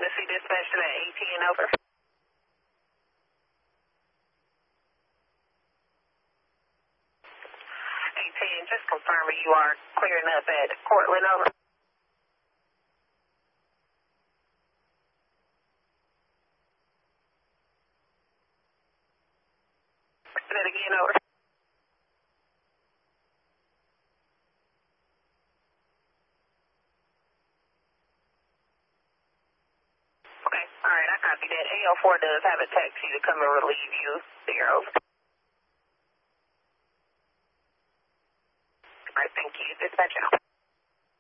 Tennessee dispatch to that ATN over. ATN, just confirming you are clearing up at Cortland over. Say that again over. Okay, alright, I copy that. AL4 does have a taxi to come and relieve you there over. Alright, thank you. Dispatch out.